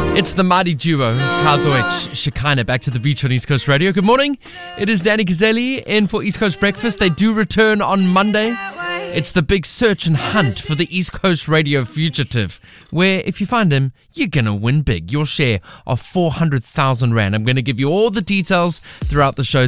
It's the mighty duo, Kyle Deutsch, Shekinah, back to the beach on East Coast Radio. Good morning. It is Danny Gazzelli in for East Coast Breakfast. They do return on Monday. It's the big search and hunt for the East Coast Radio fugitive, where if you find him, you're going to win big. Your share of 400,000 Rand. I'm going to give you all the details throughout the show